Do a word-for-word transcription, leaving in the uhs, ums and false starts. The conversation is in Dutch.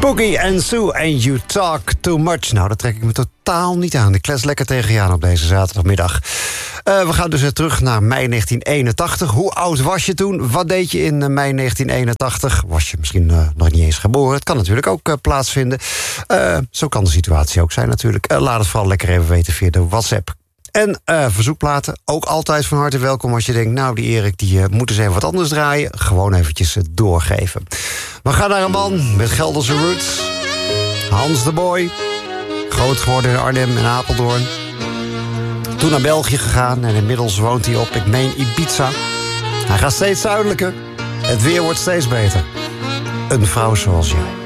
Boogie en Sue en You Talk Too Much. Nou, dat trek ik me totaal niet aan. Ik klets lekker tegen je aan op deze zaterdagmiddag. Uh, we gaan dus weer terug naar mei negentien eenentachtig. Hoe oud was je toen? Wat deed je in uh, mei negentien eenentachtig? Was je misschien uh, nog niet eens geboren? Het kan natuurlijk ook uh, plaatsvinden. Uh, zo kan de situatie ook zijn natuurlijk. Uh, laat het vooral lekker even weten via de WhatsApp. En uh, verzoekplaten, ook altijd van harte welkom als je denkt... nou, die Erik, die uh, moet eens even wat anders draaien. Gewoon eventjes uh, doorgeven. We gaan naar een man met Gelderse roots. Hans de Boy. Groot geworden in Arnhem en Apeldoorn. Toen naar België gegaan en inmiddels woont hij op, ik meen, Ibiza. Hij gaat steeds zuidelijker. Het weer wordt steeds beter. Een vrouw zoals jij.